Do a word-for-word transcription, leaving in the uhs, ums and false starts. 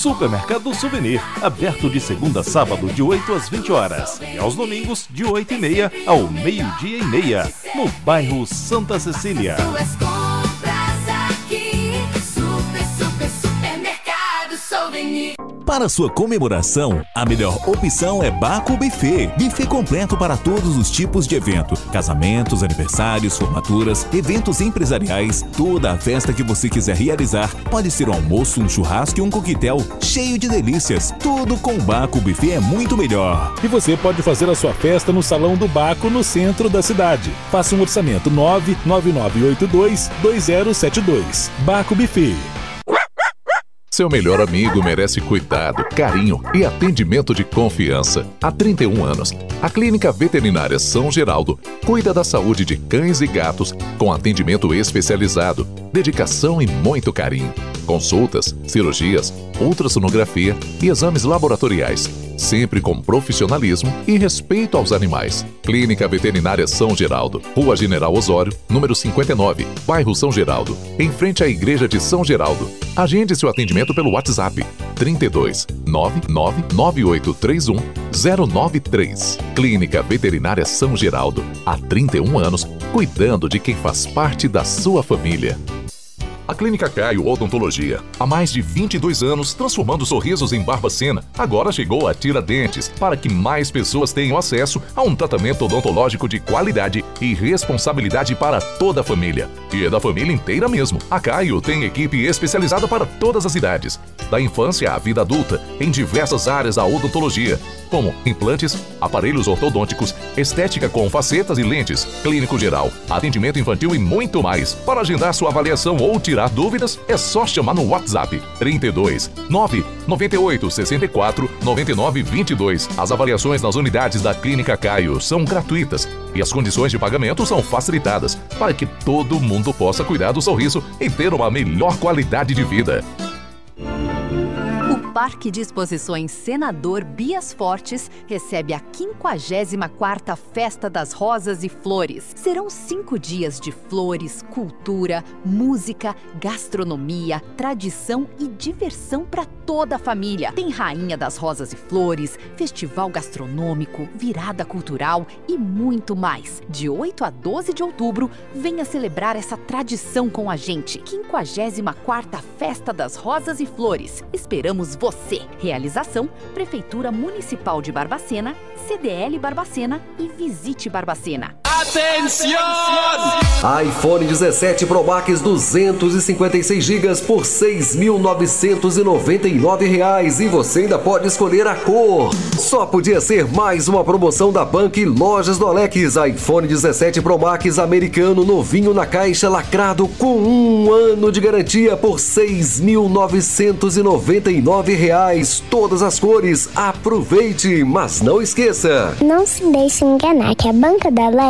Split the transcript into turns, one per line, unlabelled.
Supermercado Souvenir, aberto de segunda a sábado de oito às vinte horas e aos domingos de oito e meia ao meio-dia e meia, no bairro Santa Cecília.
Suas compras aqui, Super, Super, Supermercado Souvenir.
Para sua comemoração, a melhor opção é Baco Buffet. Buffet completo para todos os tipos de evento. Casamentos, aniversários, formaturas, eventos empresariais, toda a festa que você quiser realizar. Pode ser um almoço, um churrasco e um coquetel cheio de delícias. Tudo com o Baco Buffet é muito melhor.
E você pode fazer a sua festa no Salão do Baco, no centro da cidade. Faça um orçamento nove nove nove oito dois dois zero sete dois. Baco Buffet.
Seu melhor amigo merece cuidado, carinho e atendimento de confiança. Há trinta e um anos, a Clínica Veterinária São Geraldo cuida da saúde de cães e gatos com atendimento especializado, dedicação e muito carinho. Consultas, cirurgias, ultrassonografia e exames laboratoriais, sempre com profissionalismo e respeito aos animais. Clínica Veterinária São Geraldo, Rua General Osório, número cinquenta e nove, bairro São Geraldo, em frente à Igreja de São Geraldo. Agende seu atendimento pelo WhatsApp trinta e dois, nove nove nove oito três um zero nove três. Clínica Veterinária São Geraldo, há trinta e um anos, cuidando de quem faz parte da sua família. A Clínica Caio Odontologia, há mais de vinte e dois anos transformando sorrisos em Barbacena, agora chegou a Tiradentes para que mais pessoas tenham acesso a um tratamento odontológico de qualidade e responsabilidade para toda a família. E é da família inteira mesmo. A Caio tem equipe especializada para todas as idades, da infância à vida adulta, em diversas áreas da odontologia, como implantes, aparelhos ortodônticos, estética com facetas e lentes, clínico geral, atendimento infantil e muito mais. Para agendar sua avaliação ou tirar dúvidas, é só chamar no WhatsApp trinta e dois, nove nove oito seis quatro, nove nove dois dois. As avaliações nas unidades da Clínica Caio são gratuitas e as condições de pagamento são facilitadas para que todo mundo possa cuidar do sorriso e ter uma melhor qualidade de vida.
O Parque de Exposições Senador Bias Fortes recebe a quinquagésima quarta Festa das Rosas e Flores. Serão cinco dias de flores, cultura, música, gastronomia, tradição e diversão para toda a família. Tem Rainha das Rosas e Flores, festival gastronômico, virada cultural e muito mais. De oito a doze de outubro, venha celebrar essa tradição com a gente. quinquagésima quarta Festa das Rosas e Flores. Esperamos você. Realização: Prefeitura Municipal de Barbacena, C D L Barbacena e Visite Barbacena.
Atenção!
iPhone dezessete Pro Max duzentos e cinquenta e seis gigas por seis mil novecentos e noventa e nove reais e você ainda pode escolher a cor. Só podia ser mais uma promoção da Bank Lojas do Alex. iPhone dezessete Pro Max americano novinho na caixa lacrado com um ano de garantia por seis mil novecentos e noventa e nove reais. Todas as cores. Aproveite, mas não esqueça.
Não se deixe enganar que a Banca da Alex